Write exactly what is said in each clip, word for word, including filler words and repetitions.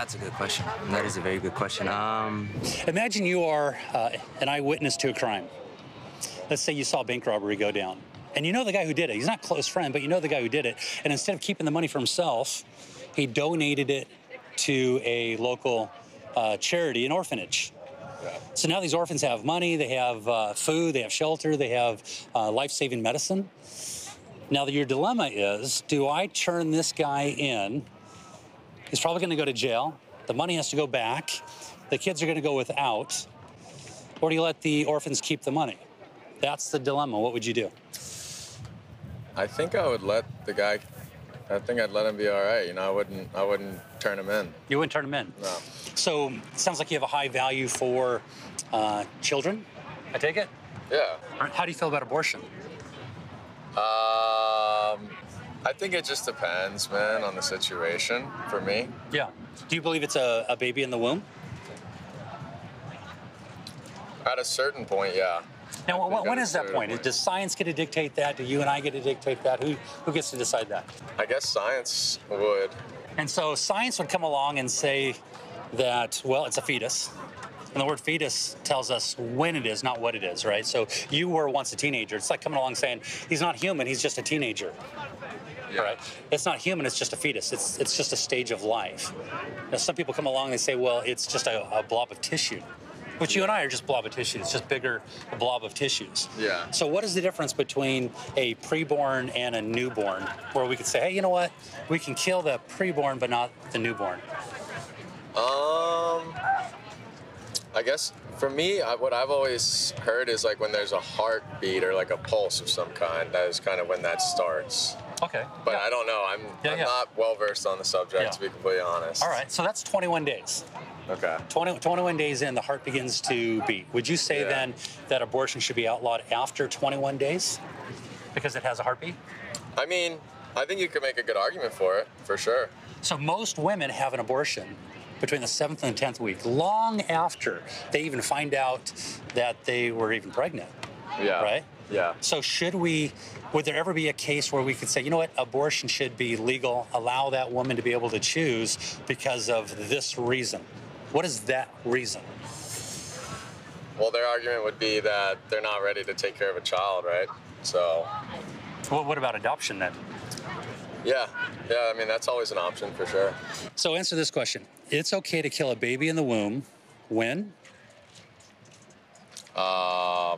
That's a good question. That is a very good question. Um, Imagine you are uh, an eyewitness to a crime. Let's say you saw a bank robbery go down, and you know the guy who did it. He's not a close friend, but you know the guy who did it. And instead of keeping the money for himself, he donated it to a local uh, charity, an orphanage. Yeah. So now these orphans have money, they have uh, food, they have shelter, they have uh, life-saving medicine. Now your dilemma is, do I turn this guy in? He's probably going to go to jail. The money has to go back. The kids are going to go without. Or do you let the orphans keep the money? That's the dilemma. What would you do? I think I would let the guy. I think I'd let him be all right. You know, I wouldn't. I wouldn't turn him in. You wouldn't turn him in? No. So it sounds like you have a high value for uh, children. I take it? Yeah. How do you feel about abortion? Um, I think it just depends, man, on the situation. For me. Yeah. Do you believe it's a, a baby in the womb? At a certain point, yeah. Now, think when at a is that certain point? point. Does science get to dictate that? Do you and I get to dictate that? Who who gets to decide that? I guess science would. And so science would come along and say that, well, it's a fetus. And the word fetus tells us when it is, not what it is, right? So you were once a teenager. It's like coming along saying, he's not human, he's just a teenager. Yeah. Right? It's not human, it's just a fetus. It's it's just a stage of life. Now, some people come along and they say, well, it's just a, a blob of tissue. Which you and I are just blob of tissue. It's just bigger, a blob of tissues. Yeah. So what is the difference between a preborn and a newborn, where we could say, hey, you know what? We can kill the preborn, but not the newborn. Um, I guess for me, I, what I've always heard is like when there's a heartbeat or like a pulse of some kind, that is kind of when that starts. Okay. But Yeah. I don't know. I'm, Yeah, I'm yeah. not well versed on the subject, Yeah. to be completely honest. All right. So that's twenty-one days. Okay. twenty, twenty-one days in, the heart begins to beat. Would you say Yeah. then that abortion should be outlawed after twenty-one days because it has a heartbeat? I mean, I think you could make a good argument for it, for sure. So most women have an abortion between the seventh and tenth week, long after they even find out that they were even pregnant. Yeah. Right? Yeah. So should we, would there ever be a case where we could say, you know what, abortion should be legal, allow that woman to be able to choose because of this reason? What is that reason? Well, their argument would be that they're not ready to take care of a child, right? So, Well, what about adoption then? yeah. Yeah, I mean, that's always an option for sure. So answer this question. It's okay to kill a baby in the womb when? Um,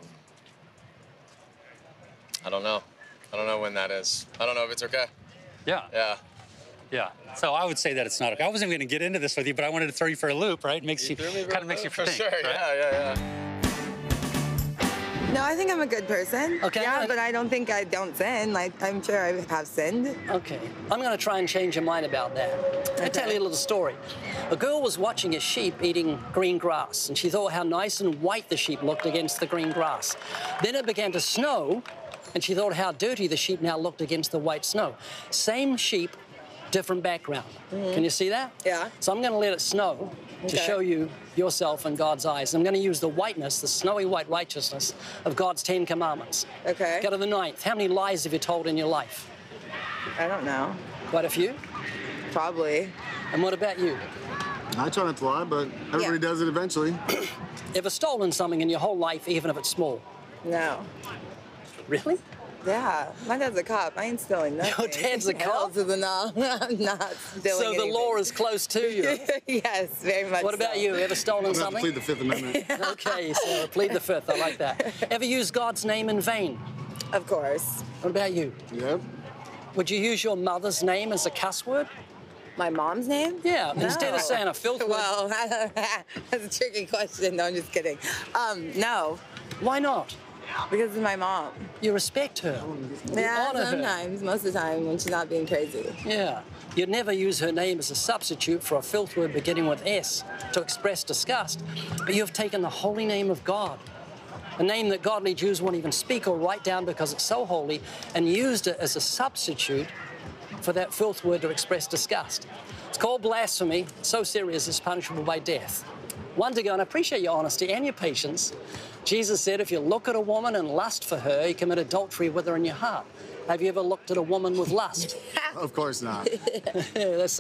I don't know. I don't know when that is. I don't know if it's okay. Yeah. Yeah. Yeah. So I would say that it's not okay. I wasn't going to get into this with you, but I wanted to throw you for a loop, right? It makes you, threw me kind of makes you for think. sure. right? Yeah, yeah, yeah. No, I think I'm a good person. Okay. Yeah, but I don't think I don't sin. Like, I'm sure I have sinned. Okay, I'm going to try and change your mind about that. I'll tell you a little story. A girl was watching a sheep eating green grass, and she thought how nice and white the sheep looked against the green grass. Then it began to snow, and she thought how dirty the sheep now looked against the white snow. Same sheep, different background. Mm-hmm. Can you see that? Yeah. So I'm going to let it snow to Okay. show you yourself in God's eyes. I'm going to use the whiteness, the snowy white righteousness of God's Ten Commandments. Okay. Go to the ninth. How many lies have you told in your life? I don't know. Quite a few. Probably. And what about you? I try not to lie, but everybody Yeah. does it eventually. Ever stolen something in your whole life, even if it's small? No. Really? Yeah. My dad's a cop. I ain't stealing nothing. Your dad's a Hell cop? to the no. I'm not stealing So the anything. law is close to you. Yes, very much What about so. you? Ever stolen I'm going to something? plead the Fifth Amendment. Okay, so plead the fifth. I like that. Ever use God's name in vain? Of course. What about you? Yep. Would you use your mother's name as a cuss word? My mom's name? Yeah, No. instead of saying a filth word. Well, that's a tricky question. No, I'm just kidding. Um, no, Why not? because of my mom. You respect her. You Yeah, honor her. sometimes, most of the time, when she's not being crazy. Yeah. You'd never use her name as a substitute for a filth word beginning with S to express disgust. But you've taken the holy name of God, a name that godly Jews won't even speak or write down because it's so holy, and used it as a substitute for that filth word to express disgust. It's called blasphemy, so serious it's punishable by death. One to go, and I appreciate your honesty and your patience. Jesus said if you look at a woman and lust for her, you commit adultery with her in your heart. Have you ever looked at a woman with lust? Of course not. That's